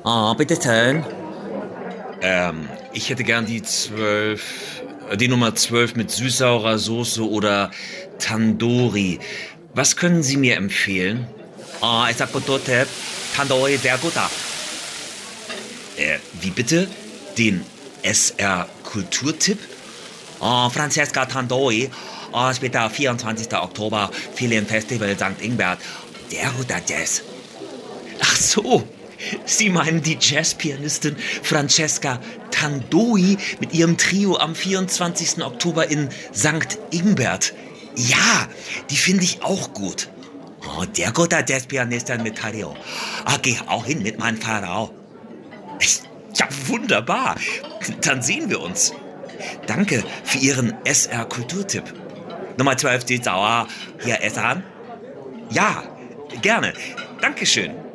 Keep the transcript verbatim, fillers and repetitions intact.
Oh, bitteschön. Ähm, ich hätte gern die zwölf, äh, die Nummer zwölf mit süß-saurer Soße oder Tandoori. Was können Sie mir empfehlen? Oh, ist ein guter Tipp. Tandoori, sehr guter. Äh, wie bitte? Den S R Kulturtipp? Oh, Francesca Tandoori. Oh, später, vierundzwanzigster Oktober, Ferienfestival Sankt Ingbert. Sehr guter Jazz. Ach so, Sie meinen die Jazzpianistin Francesca Tandoori mit ihrem Trio am vierundzwanzigsten Oktober in Sankt Ingbert. Ja, die finde ich auch gut. Oh, der guter Jazzpianistin mit Trio. Ah, geh auch hin mit meiner Frau. Ja, wunderbar. Dann sehen wir uns. Danke für Ihren S R Kulturtipp. Nummer zwölf, die Sauer. Hier, Essen. Ja, gerne. Dankeschön.